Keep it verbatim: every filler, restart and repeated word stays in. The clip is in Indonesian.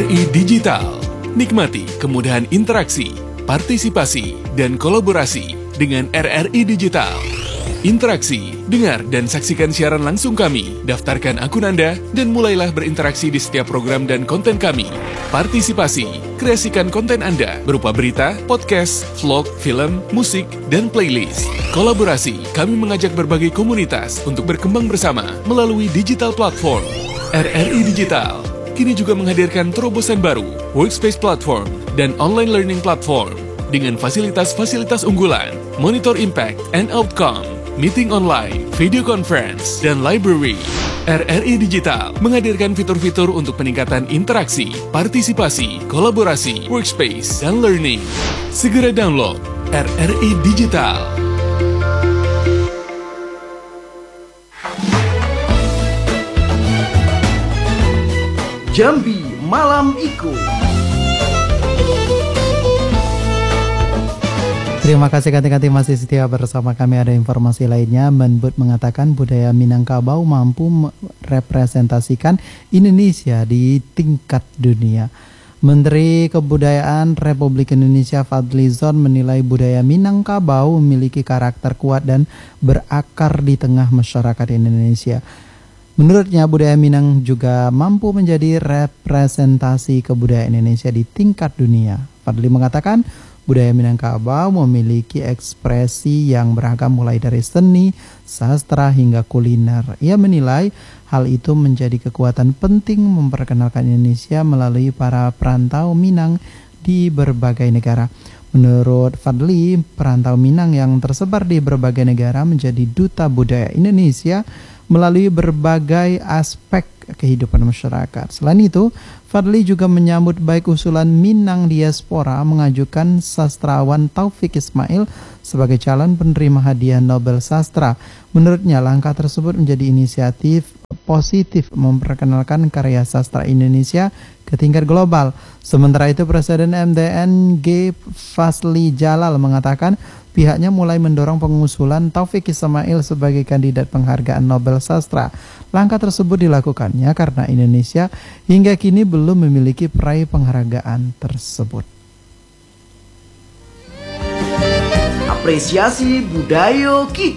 I Digital. Nikmati kemudahan interaksi, partisipasi, dan kolaborasi dengan R R I Digital. Interaksi, dengar dan saksikan siaran langsung kami, daftarkan akun Anda, dan mulailah berinteraksi di setiap program dan konten kami. Partisipasi, kreasikan konten Anda berupa berita, podcast, vlog, film, musik, dan playlist. Kolaborasi, kami mengajak berbagai komunitas untuk berkembang bersama melalui digital platform. R R I Digital kini juga menghadirkan terobosan baru, workspace platform, dan online learning platform dengan fasilitas-fasilitas unggulan, monitor impact and outcome, meeting online, video conference, dan library. R R I Digital menghadirkan fitur-fitur untuk peningkatan interaksi, partisipasi, kolaborasi, workspace, dan learning. Segera download R R I Digital. Jambi Malam Iku. Terima kasih kanti-kanti masih setia bersama kami. Ada informasi lainnya, Menbud mengatakan budaya Minangkabau mampu merepresentasikan Indonesia di tingkat dunia. Menteri Kebudayaan Republik Indonesia Fadlizon menilai budaya Minangkabau memiliki karakter kuat dan berakar di tengah masyarakat Indonesia. Menurutnya budaya Minang juga mampu menjadi representasi kebudayaan Indonesia di tingkat dunia. Fadli mengatakan budaya Minangkabau memiliki ekspresi yang beragam mulai dari seni, sastra hingga kuliner. Ia menilai hal itu menjadi kekuatan penting memperkenalkan Indonesia melalui para perantau Minang di berbagai negara. Menurut Fadli, perantau Minang yang tersebar di berbagai negara menjadi duta budaya Indonesia melalui berbagai aspek kehidupan masyarakat. Selain itu, Fadli juga menyambut baik usulan Minang Diaspora mengajukan sastrawan Taufik Ismail sebagai calon penerima hadiah Nobel Sastra. Menurutnya, langkah tersebut menjadi inisiatif positif memperkenalkan karya sastra Indonesia ke tingkat global. Sementara itu, Presiden M D N G Fazli Jalal mengatakan pihaknya mulai mendorong pengusulan Taufik Ismail sebagai kandidat penghargaan Nobel Sastra. Langkah tersebut dilakukannya karena Indonesia hingga kini belum memiliki peraih penghargaan tersebut. Apresiasi budaya kita.